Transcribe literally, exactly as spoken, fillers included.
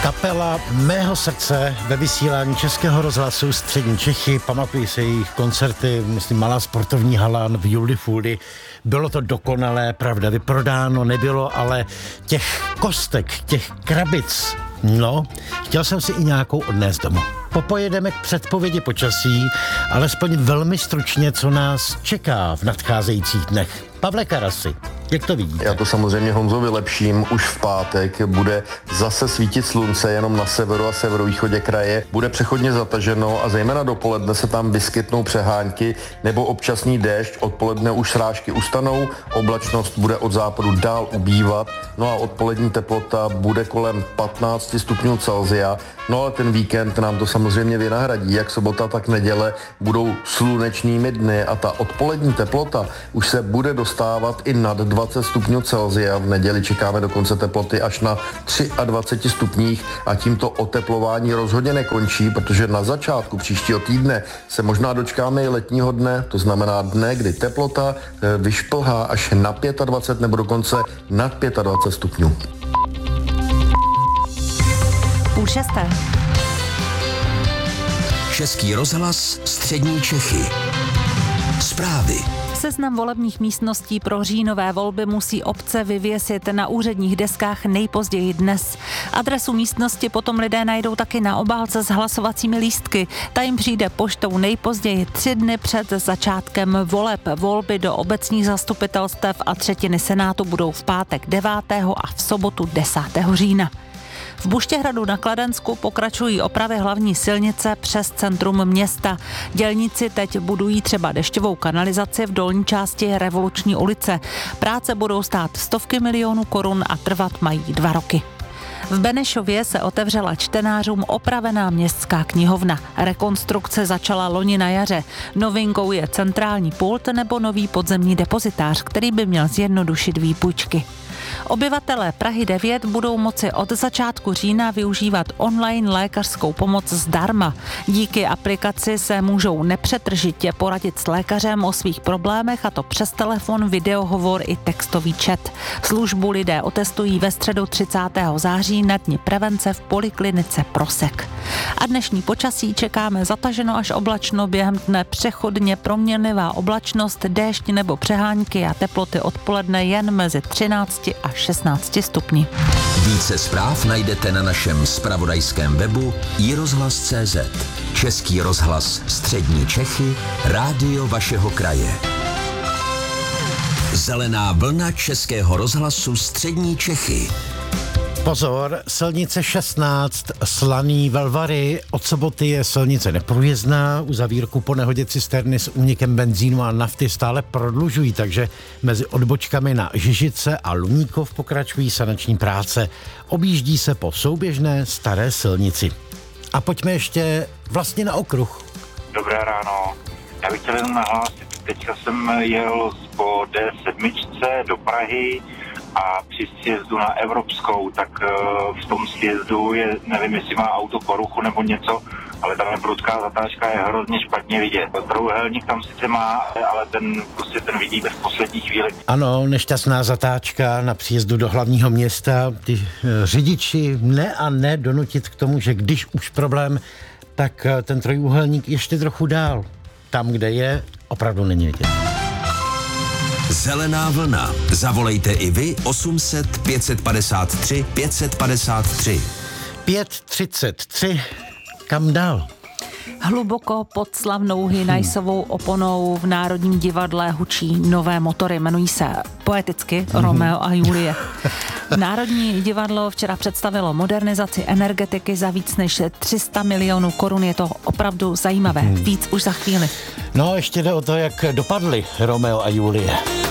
Kapela mého srdce ve vysílání Českého rozhlasu Střední Čechy. Pamatuji se jejich koncerty, myslím Malá sportovní hala v Juli Fuldy. Bylo to dokonalé, pravda, vyprodáno nebylo, ale těch kostek, těch krabic, no, chtěl jsem si i nějakou odnést domů. Popojedeme k předpovědi počasí, alespoň velmi stručně, co nás čeká v nadcházejících dnech. Pavle Karasi, jak to vidíte? Já to samozřejmě Honzo vylepším. Už v pátek bude zase svítit slunce jenom na severu a severovýchodě kraje. Bude přechodně zataženo a zejména dopoledne se tam vyskytnou přehánky nebo občasný déšť. Odpoledne už srážky ustanou, oblačnost bude od západu dál ubývat. No a odpolední teplota bude kolem patnáct stupňů Celsia. No ale ten víkend nám to samozřejmě vynahradí. Jak sobota, tak neděle budou slunečnými dny a ta odpolední teplota už se bude dostávat i nad dvacet stupňů Celsia. V neděli čekáme dokonce teploty až na dvacet tři stupních a tímto oteplování rozhodně nekončí, protože na začátku příštího týdne se možná dočkáme i letního dne, to znamená dne, kdy teplota vyšplhá až na dvacet pět nebo dokonce nad dvacet pět stupňů. Půl šesté. Český rozhlas Střední Čechy. Zprávy. Seznam volebních místností pro říjnové volby musí obce vyvěsit na úředních deskách nejpozději dnes. Adresu místnosti potom lidé najdou taky na obálce s hlasovacími lístky. Ta jim přijde poštou nejpozději tři dny před začátkem voleb. Volby do obecních zastupitelstev a třetiny senátu budou v pátek devátého a v sobotu desátého října. V Buštěhradu na Kladensku pokračují opravy hlavní silnice přes centrum města. Dělníci teď budují třeba dešťovou kanalizaci v dolní části Revoluční ulice. Práce budou stát stovky milionů korun a trvat mají dva roky. V Benešově se otevřela čtenářům opravená městská knihovna. Rekonstrukce začala loni na jaře. Novinkou je centrální pult nebo nový podzemní depozitář, který by měl zjednodušit výpůjčky. Obyvatelé Prahy devět budou moci od začátku října využívat online lékařskou pomoc zdarma. Díky aplikaci se můžou nepřetržitě poradit s lékařem o svých problémech, a to přes telefon, videohovor i textový chat. Službu lidé otestují ve středu třicátého září na Dni prevence v poliklinice Prosek. A dnešní počasí čekáme zataženo až oblačno, během dne přechodně proměnlivá oblačnost, déšť nebo přehánky a teploty odpoledne jen mezi třinácti a šestnácti stupni. Více zpráv najdete na našem zpravodajském webu i rozhlas tečka cé zet. Český rozhlas Střední Čechy, rádio vašeho kraje. Zelená vlna Českého rozhlasu Střední Čechy. Pozor, silnice šestnáct, Slaný Velvary, od soboty je silnice neprůjezdná, uzavírku po nehodě cisterny s únikem benzínu a nafty stále prodlužují, takže mezi odbočkami na Žižice a Luníkov pokračují sanační práce. Objíždí se po souběžné staré silnici. A pojďme ještě vlastně na okruh. Dobré ráno, já bych chtěl jenom nahlásit, teďka jsem jel po dé sedm do Prahy, a při sjezdu na Evropskou, tak uh, v tom sjezdu je, nevím, jestli má auto poruchu nebo něco, ale tam je prudká zatáčka, je hrozně špatně vidět. Trojúhelník tam sice má, ale ten prostě ten vidí v poslední chvíli. Ano, nešťastná zatáčka na příjezdu do hlavního města. Ty uh, řidiči ne a ne donutit k tomu, že když už problém, tak uh, ten trojúhelník ještě trochu dál. Tam, kde je, opravdu není vidět. Zelená vlna. Zavolejte i vy osm set pět set padesát tři pět set padesát tři. pět třicet tři. Kam dál? Hluboko pod slavnou Hynajsovou oponou v Národním divadle hučí nové motory. Jmenují se poeticky Romeo a Julie. Národní divadlo včera představilo modernizaci energetiky za víc než tři sta milionů korun. Je to opravdu zajímavé. Víc už za chvíli. No, ještě jde o to, jak dopadly Romeo a Julie.